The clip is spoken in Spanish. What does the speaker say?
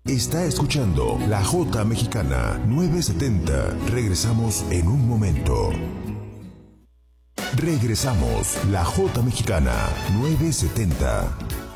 Está escuchando La Jota Mexicana 970. Regresamos en un momento. Regresamos. La Jota Mexicana 970.